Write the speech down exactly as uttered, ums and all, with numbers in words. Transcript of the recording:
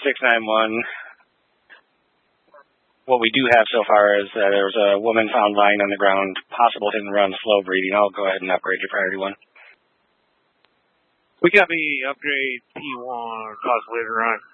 six nine one. What we do have so far is uh, there was a woman found lying on the ground, possible hit and run, slow breathing. I'll go ahead and upgrade your priority one. We got the upgrade P one, cause later on.